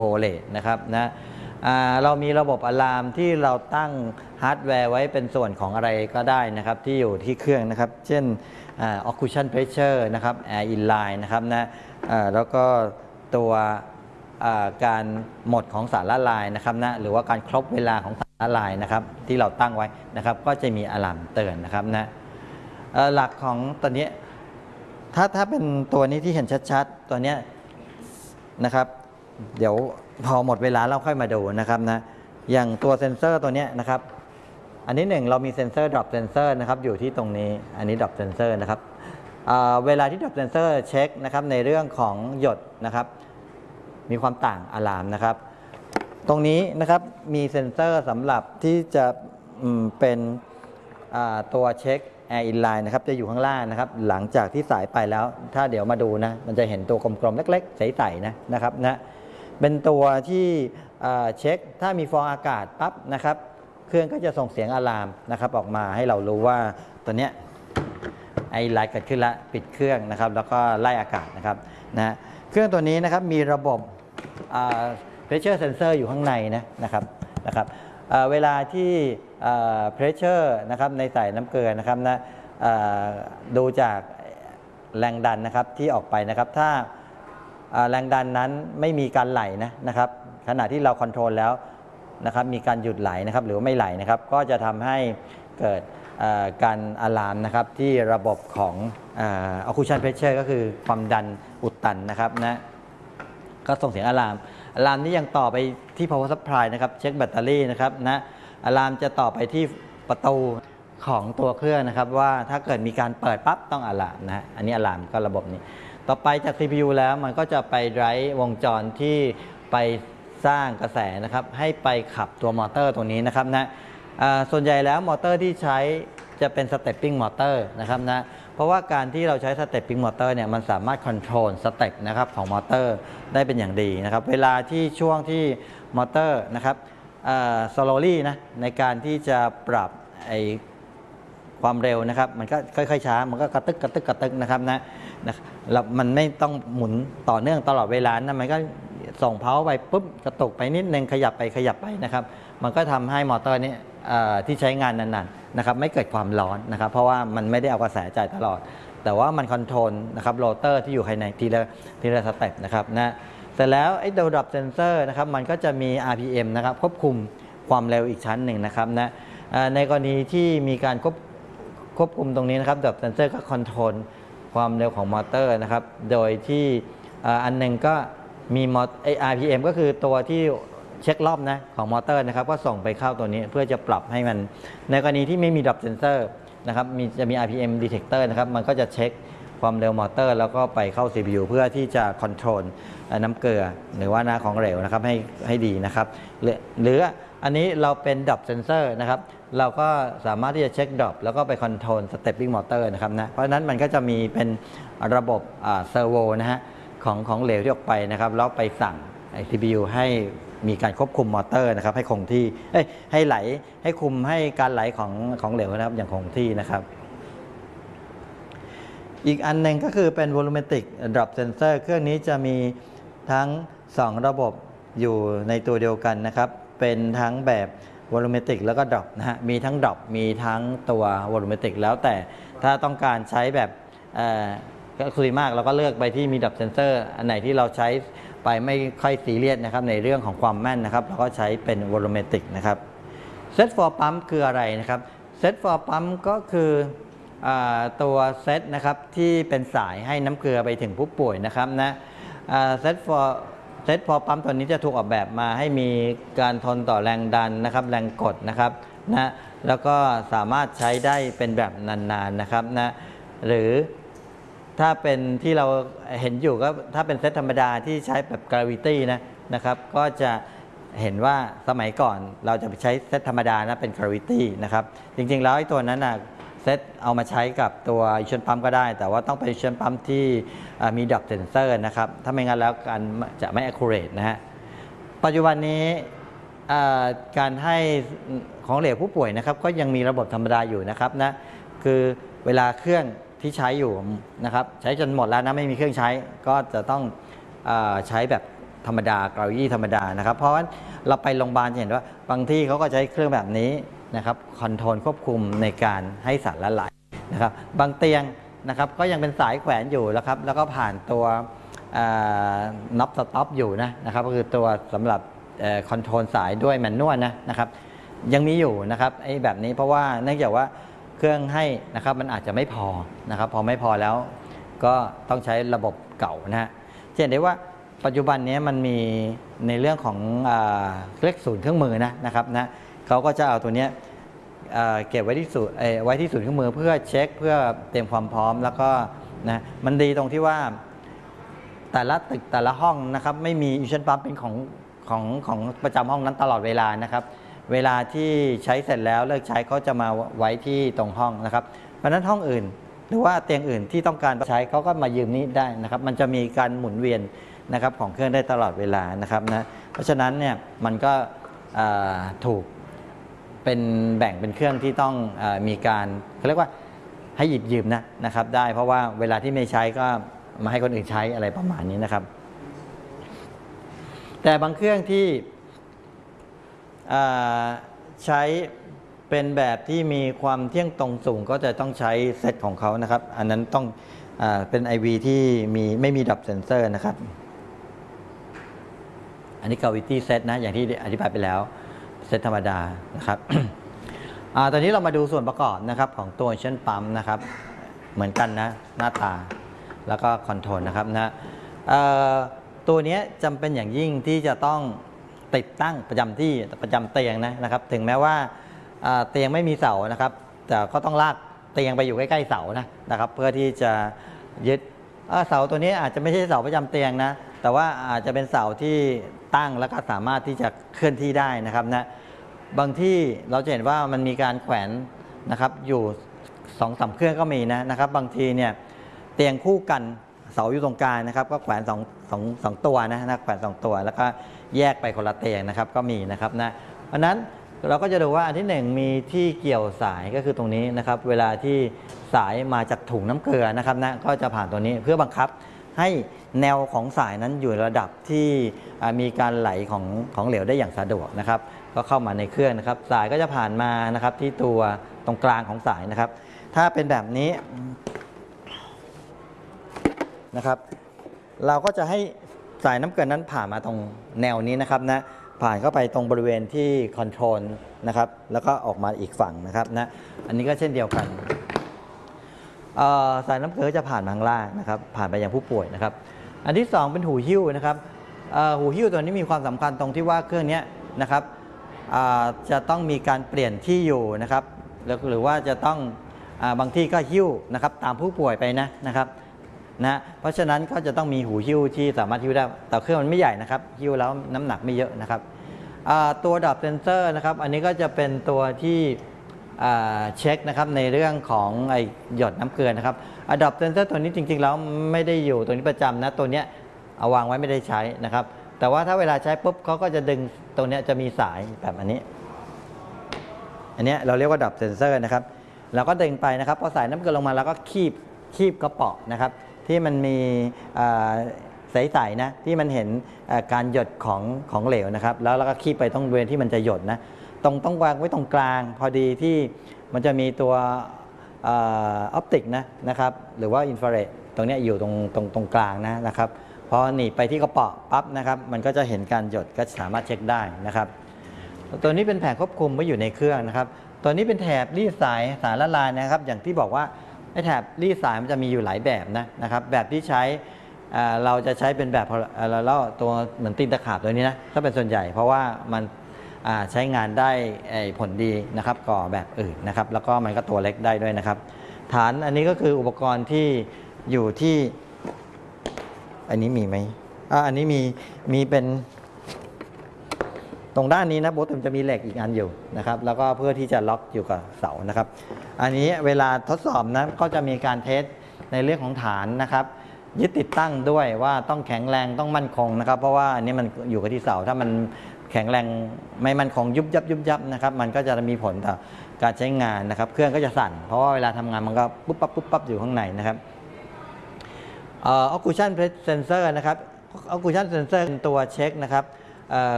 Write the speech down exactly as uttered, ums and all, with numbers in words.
โอเลตนะครับนะเรามีระบบอะลามที่เราตั้งฮาร์ดแวร์ไว้เป็นส่วนของอะไรก็ได้นะครับที่อยู่ที่เครื่องนะครับเช่น occlusion pressure นะครับ air inline นะครับนะแล้วก็ตัวการหมดของสารละลายนะครับนะหรือว่าการครบเวลาของสารละลายนะครับที่เราตั้งไว้นะครับก็จะมีอะลามเตือนนะครับนะหลักของตัวนี้ถ้าถ้าเป็นตัวนี้ที่เห็นชัดๆตัวนี้นะครับเดี๋ยวพอหมดเวลาเราค่อยมาดูนะครับนะอย่างตัวเซ็นเซอร์ตัวนี้นะครับอันนี้หนึ่งเรามีเซ็นเซอร์ดรอปเซนเซอร์นะครับอยู่ที่ตรงนี้อันนี้ดรอปเซนเซอร์นะครับเวลาที่ดรอปเซนเซอร์เช็คนะครับในเรื่องของหยดนะครับมีความต่างอะลามนะครับตรงนี้นะครับมีเซ็นเซอร์สำหรับที่จะเป็นตัวเช็คแอร์อินไลน์นะครับจะอยู่ข้างล่างนะครับหลังจากที่สายไปแล้วถ้าเดี๋ยวมาดูนะมันจะเห็นตัวกลมๆเล็กๆใสๆนะนะครับนะเป็นตัวที่เช็คถ้ามีฟองอากาศปั๊บนะครับเครื่องก็จะส่งเสียงอะลามนะครับออกมาให้เรารู้ว่าตัวเนี้ยไอไลน์เกิดขึ้นแล้วปิดเครื่องนะครับแล้วก็ไล่อากาศนะครับนะเครื่องตัวนี้นะครับมีระบบ pressure sensor อยู่ข้างในนะนะครับนะครับเวลาที่ pressure นะครับในสายน้ำเกลือนะครับนะดูจากแรงดันนะครับที่ออกไปนะครับถ้าแรงดันนั้นไม่มีการไหลนะนะครับขณะที่เราคอนโทรลแล้วนะครับมีการหยุดไหลนะครับหรือไม่ไหลนะครับก็จะทำให้เกิดการอะลามนะครับที่ระบบของ occlusion pressure ก็คือความดันอุดตันนะครับนะก็ส่งเสียงอะลามอะลามนี้ยังต่อไปที่ power supply นะครับเช็คแบตเตอรี่นะครับนะอะลามจะต่อไปที่ประตูของตัวเครื่องนะครับว่าถ้าเกิดมีการเปิดปั๊บต้องอะลามนะอันนี้อะลามก็ระบบนี้ต่อไปจาก ซี พี ยู แล้วมันก็จะไปไดรฟ์วงจรที่ไปสร้างกระแสนะครับให้ไปขับตัวมอเตอร์ตรงนี้นะครับนะส่วนใหญ่แล้วมอเตอร์ที่ใช้จะเป็นสเตปปิ้งมอเตอร์นะครับนะเพราะว่าการที่เราใช้สเตปปิ้งมอเตอร์เนี่ยมันสามารถคอนโทรลสเต็ปนะครับของมอเตอร์ได้เป็นอย่างดีนะครับเวลาที่ช่วงที่มอเตอร์นะครับสโลลี่นะในการที่จะปรับไอความเร็วนะครับมันก็ค่อยๆช้ามันก็กระตึกกระตึกกระตึกนะครับนะนะแล้วมันไม่ต้องหมุนต่อเนื่องตลอดเวลานะมันก็ส่งเพาไปปุ๊บกระตุกไปนิดนึงขยับไปขยับไปนะครับมันก็ทำให้มอเตอร์นี้ที่ใช้งานนานๆนะครับไม่เกิดความร้อนนะครับเพราะว่ามันไม่ได้เอากระแสจ่ายตลอดแต่ว่ามันคอนโทรลนะครับโรเตอร์ที่อยู่ภายในทีละทีละสเต็ปนะครับนะเสร็จแล้วไอ้ตัวดรอปเซนเซอร์นะครับมันก็จะมี อาร์ พี เอ็ม นะครับควบคุมความเร็วอีกชั้นหนึ่งนะครับนะในกรณีที่มีการควบควบคุมตรงนี้นะครับดรอปเซนเซอร์ก็คอนโทรลความเร็วของมอเตอร์นะครับโดยที่อันหนึ่งก็มีมอไอ อาร์ พี เอ็ม ก็คือตัวที่เช็ครอบนะของมอเตอร์นะครับก็ส่งไปเข้าตัวนี้เพื่อจะปรับให้มันในกรณีที่ไม่มีดรอปเซนเซอร์นะครับมีจะมี อาร์ พี เอ็ม detector นะครับมันก็จะเช็คความเร็วมอเตอร์แล้วก็ไปเข้า ซี พี ยู เพื่อที่จะคอนโทรลน้ำเกลือหรือว่าน้าของเหลวนะครับให้ให้ดีนะครับหรือหรืออันนี้เราเป็นดรอปเซนเซอร์นะครับเราก็สามารถที่จะเช็คดรอปแล้วก็ไปคอนโทรลสเตปปิ้งมอเตอร์นะครับนะเพราะฉะนั้นมันก็จะมีเป็นระบบเซอร์โวนะฮะของของเหลวที่ออกไปนะครับแล้วไปสั่งไอ ซี พี ยู ให้มีการควบคุมมอเตอร์นะครับให้คงที่ให้ไหลให้คุมให้การไหลของของเหลวนะครับอย่างคงที่นะครับอีกอันหนึ่งก็คือเป็น volumetric drop sensor เครื่องนี้จะมีทั้งสองระบบอยู่ในตัวเดียวกันนะครับเป็นทั้งแบบ volumetric แล้วก็ drop นะฮะมีทั้ง drop มีทั้งตัว volumetric แล้วแต่ถ้าต้องการใช้แบบก็คุยมากเราก็เลือกไปที่มี drop sensor อันไหนที่เราใช้ไปไม่ค่อยซีเรียสนะครับในเรื่องของความแม่นนะครับเราก็ใช้เป็น volumetric นะครับ set for pump คืออะไรนะครับ set for pump ก็คือตัวเซตนะครับที่เป็นสายให้น้ำเกลือไปถึงผู้ป่วยนะครับนะเซต for เซต for pump ตัวนี้จะถูกออกแบบมาให้มีการทนต่อแรงดันนะครับแรงกดนะครับนะแล้วก็สามารถใช้ได้เป็นแบบนานๆ น, นะครับนะหรือถ้าเป็นที่เราเห็นอยู่ก็ถ้าเป็นเซตธรรมดาที่ใช้แบบ gravity นะนะครับก็จะเห็นว่าสมัยก่อนเราจะไปใช้เซตธรรมดานะเป็น gravity นะครับจริงๆแล้วไอ้ตัวนั้นนะเซตเอามาใช้กับตัวอิชชั่นปั๊มก็ได้แต่ว่าต้องเป็นอิชชั่นปั๊มที่มีดรอปเซนเซอร์นะครับถ้าไม่งั้นแล้วการจะไม่ accurate นะฮะปัจจุบันนี้การให้ของเหลวผู้ป่วยนะครับก็ยังมีระบบธรรมดาอยู่นะครับนะคือเวลาเครื่องที่ใช้อยู่นะครับใช้จนหมดแล้วนะไม่มีเครื่องใช้ก็จะต้องใช้แบบธรรมดาเก้าอี้ธรรมดานะครับเพราะว่าเราไปโรงพยาบาลจะเห็นว่าบางที่เขาก็ใช้เครื่องแบบนี้นะครับคอนโทรลควบคุมในการให้สารละลายนะครับบางเตียงนะครับก็ยังเป็นสายแขวนอยู่แล้วครับแล้วก็ผ่านตัวน็อปสต็อปอยู่นะนะครับก็คือตัวสำหรับคอนโทรลสายด้วยแมนนวลนะนะครับยังมีอยู่นะครับไอ้แบบนี้เพราะว่าเนื่องจากว่าเครื่องให้นะครับมันอาจจะไม่พอนะครับพอไม่พอแล้วก็ต้องใช้ระบบเก่านะฮะเห็นได้ว่าปัจจุบันนี้มันมีในเรื่องของเลขศูนย์เครื่องมือนะนะครับนะเขาก็จะเอาตัวนี้เก็บไว้ที่ศูนย์ไว้ที่ศูนย์เครื่องมือเพื่อเช็คเพื่อเตรียมความพร้อมแล้วก็นะมันดีตรงที่ว่าแต่ละตึกแต่ละห้องนะครับไม่มีอินชันปั๊มเป็นของของของประจำห้องนั้นตลอดเวลานะครับเวลาที่ใช้เสร็จแล้วเลิกใช้เขาจะมาไว้ที่ตรงห้องนะครับเพราะฉะนั้นห้องอื่นหรือว่าเตียงอื่นที่ต้องการใช้เขาก็มายืมนี้ได้นะครับมันจะมีการหมุนเวียนนะครับของเครื่องได้ตลอดเวลานะครับนะเพราะฉะนั้นเนี่ยมันก็ถูกเป็นแบ่งเป็นเครื่องที่ต้องอมีการเขาเรียกว่าให้หยิบยืมนะนะครับได้เพราะว่าเวลาที่ไม่ใช้ก็มาให้คนอื่นใช้อะไรประมาณนี้นะครับแต่บางเครื่องที่ใช้เป็นแบบที่มีความเที่ยงตรงสูงก็จะต้องใช้เซตของเขานะครับอันนั้นต้องอเป็น ไอ วี ที่มีไม่มีดับเซนเซอร์นะครับอันนี้ Gravity Set นะอย่างที่อธิบายไปแล้วเซตธรรมดานะครับ ตอนนี้เรามาดูส่วนประกอบนะครับของตัวเช่นปั๊มนะครับเหมือนกันนะหน้าตาแล้วก็คอนโทรลนะครับนะตัวนี้จำเป็นอย่างยิ่งที่จะต้องติดตั้งประจำที่ประจำเตียงนะนะครับถึงแม้ว่าเตียงไม่มีเสานะครับแต่ก็ต้องลากเตียงไปอยู่ใกล้ๆเสานะนะครับเพื่อที่จะยึดเสาตัวนี้อาจจะไม่ใช่เสาประจำเตียงนะแต่ว่าอาจจะเป็นเสาที่ตั้งแล้วก็สามารถที่จะเคลื่อนที่ได้นะครับนะบางที่เราจะเห็นว่ามันมีการแขวนนะครับอยู่สองสามเครื่องก็มีนะนะครับบางทีเนี่ยเตียงคู่กันเสาอยู่ตรงกลางนะครับก็แขวนสองสองสองตัวนะนะแขวนสองตัวแล้วก็แยกไปคนละเตียงนะครับก็มีนะครับนะเพราะนั้นเราก็จะดูว่าอันที่หนึ่งมีที่เกี่ยวสายก็คือตรงนี้นะครับเวลาที่สายมาจากถุงน้ำเกลือนะครับนะก็จะผ่านตัวนี้เพื่อบังคับให้แนวของสายนั้นอยู่ระดับที่มีการไหลของของเหลวได้อย่างสะดวกนะครับก็เข้ามาในเครื่องนะครับสายก็จะผ่านมานะครับที่ตัวตรงกลางของสายนะครับถ้าเป็นแบบนี้นะครับเราก็จะให้สายน้ำเกลือนั้นผ่านมาตรงแนวนี้นะครับนะผ่านเข้าไปตรงบริเวณที่คอนโทรลนะครับแล้วก็ออกมาอีกฝั่งนะครับนะอันนี้ก็เช่นเดียวกันสายน้ำเกลือจะผ่านมาข้างล่างนะครับผ่านไปยังผู้ป่วยนะครับอันที่สองเป็นหูหิ้วนะครับหูหิ้วตัวนี้มีความสำคัญตรงที่ว่าเครื่องนี้นะครับจะต้องมีการเปลี่ยนที่อยู่นะครับหรือว่าจะต้องบางที่ก็หิ้วนะครับตามผู้ป่วยไปนะนะครับนะเพราะฉะนั้นก็จะต้องมีหูหิ้วที่สามารถหิ้วได้แต่เครื่องมันไม่ใหญ่นะครับหิ้วแล้วน้ำหนักไม่เยอะนะครับตัวดับเซนเซอร์นะครับอันนี้ก็จะเป็นตัวที่เช็คนะครับในเรื่องของไอหยดน้ำเกลือนะครับอะดับเซนเซอร์ตัวนี้จริงๆแล้วไม่ได้อยู่ตัวนี้ประจำนะตัวเนี้ยเอาวางไว้ไม่ได้ใช้นะครับแต่ว่าถ้าเวลาใช้ปุ๊บเขาก็จะดึงตัวเนี้ยจะมีสายแบบอันนี้อันนี้เราเรียกว่าดับเซนเซอร์นะครับเราก็ดึงไปนะครับพอสายน้ำเกลือลงมาแล้วก็คีบคีบกระเป๋านะครับที่มันมีใสๆนะที่มันเห็นการหยดของของเหลวนะครับแล้วเราก็คีบไปตรงบริเวณที่มันจะหยดนะตรงต้องวางไว้ตรงกลางพอดีที่มันจะมีตัวออปติกนะนะครับหรือว่าอินฟราเรดตรงนี้อยู่ตรงตรงตรงกลางนะนะครับพอหนีบไปที่กระเป๋าปั๊บนะครับมันก็จะเห็นการหยดก็สามารถเช็คได้นะครับตัวนี้เป็นแผงควบคุมไว้อยู่ในเครื่องนะครับตัวนี้เป็นแถบรีดสายสารละลายนะครับอย่างที่บอกว่าไอ้แถบรีดสายมันจะมีอยู่หลายแบบนะนะครับแบบที่ใช้เราจะใช้เป็นแบบเราตัวเหมือนตีนตะขาบตัวนี้นะถ้าเป็นส่วนใหญ่เพราะว่ามันใช้งานได้ผลดีนะครับก่อแบบอื่นนะครับแล้วก็มันก็ตัวเล็กได้ด้วยนะครับฐานอันนี้ก็คืออุปกรณ์ที่อยู่ที่อันนี้มีไหมอ่าอันนี้มีมีเป็นตรงด้านนี้นะโบตุมจะมีเหล็กอีกอันอยู่นะครับแล้วก็เพื่อที่จะล็อกอยู่กับเสานะครับอันนี้เวลาทดสอบนะก็จะมีการเทสในเรื่องของฐานนะครับยึดติดตั้งด้วยว่าต้องแข็งแรงต้องมั่นคงนะครับเพราะว่าอันนี้มันอยู่กับที่เสาถ้ามันแข็งแรงไม่มั่นคงยุบยับยุบยับนะครับมันก็จะมีผลต่อการใช้งานนะครับเครื่องก็จะสั่นเพราะว่าเวลาทำงานมันก็ปุ๊บปั๊บปุ๊บปั๊บอยู่ข้างในนะครับออ occlusion sensor นะครับ occlusion sensor เป็นตัวเช็คนะครับ